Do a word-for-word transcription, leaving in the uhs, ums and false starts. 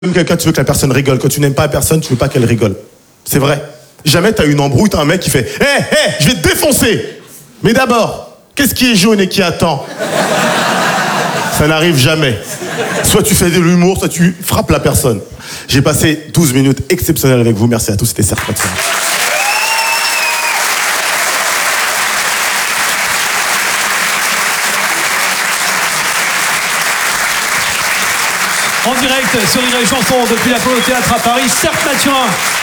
aimes quelqu'un, tu veux que la personne rigole. Quand tu n'aimes pas la personne, tu veux pas qu'elle rigole. C'est vrai. Jamais t'as une embrouille, t'as un mec qui fait « Hé, hey, hé, hey, je vais te défoncer !» Mais d'abord, qu'est-ce qui est jaune et qui attend? Ça n'arrive jamais. Soit tu fais de l'humour, soit tu frappes la personne. J'ai passé douze minutes exceptionnelles avec vous. Merci à tous, c'était Serge Mathurin. En direct sur Rire et Chanson depuis l'Apollo Théâtre à Paris, Serge Mathurin.